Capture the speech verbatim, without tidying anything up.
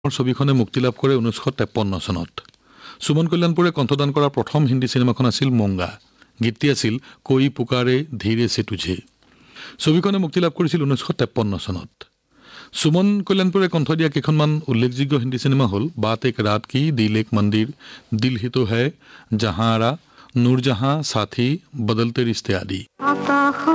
ছবিখনে মুক্তি লাভ কৰে ঊনৈছশ তেপন্ন চনত সুমন কল্যাণপুৰে কণ্ঠদান কৰা প্ৰথম হিন্দী চিনেমাখন আছিল মংগা গীতটি আছিল কোই পুকাৰে ধীৰে সে তুঝে ছবিখনে মুক্তি লাভ কৰিছিল ঊনৈছশ তেপন্ন চনত সুমন কল্যাণপুৰে কণ্ঠ দিয়া কেইখনমান উল্লেখযোগ্য হিন্দী চিনেমা হ'ল বাত এক ৰাত কি দিল এক মন্দিৰ দিল হি তো হ্যায় জাহাঁ আৰা নুৰজাহাঁ সাথী বদলতে ৰিশ্তে আদি